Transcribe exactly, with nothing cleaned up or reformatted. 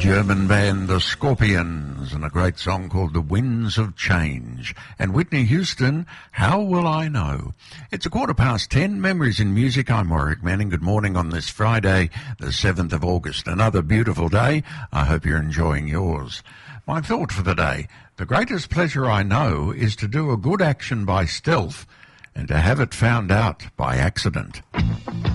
German band The Scorpions and a great song called The Winds of Change. And Whitney Houston, How Will I Know? It's a quarter past ten. Memories in Music. I'm Warwick Manning. Good morning on this Friday, the seventh of August. Another beautiful day. I hope you're enjoying yours. My thought for the day: the greatest pleasure I know is to do a good action by stealth and to have it found out by accident.